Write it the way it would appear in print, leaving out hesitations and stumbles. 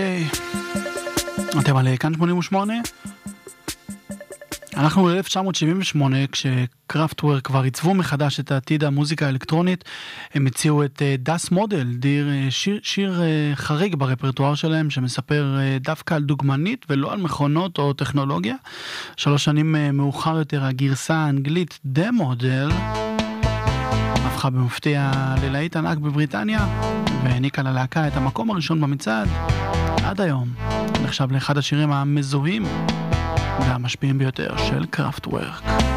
אתם על כאן 88? אנחנו ב-1978, כשקראפטוורק כבר עיצבו מחדש את עתיד המוזיקה האלקטרונית, הם הציעו את דאס מודל, שיר חריג ברפרטואר שלהם, שמספר דווקא על דוגמנית ולא על מכונות או טכנולוגיה. 3 שנים מאוחר יותר, הגרסה האנגלית דה מודל הפכה במפתיע ללהיט ענק בבריטניה, והעניקה ללהקה את המקום הראשון במצעד. עד היום נחשב לאחד השירים המזוהים והמשפיעים ביותר של קראפטוורק.